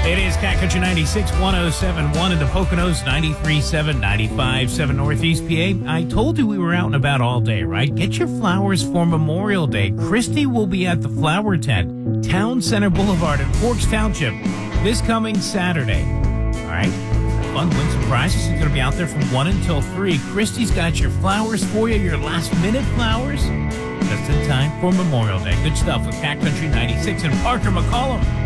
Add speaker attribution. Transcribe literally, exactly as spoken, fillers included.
Speaker 1: It is Cat Country ninety-six, one oh seven point one in the Poconos, ninety-three point seven, ninety-five point seven Northeast P A. I told you we were out and about all day, right? Get your flowers for Memorial Day. Christy will be at the Flower Tent, Town Center Boulevard in Forks Township, this coming Saturday. All right? Have fun, win some prizes. She's going to be out there from one until three. Christy's got your flowers for you, your last-minute flowers, just in time for Memorial Day. Good stuff with Cat Country ninety-six and Parker McCollum.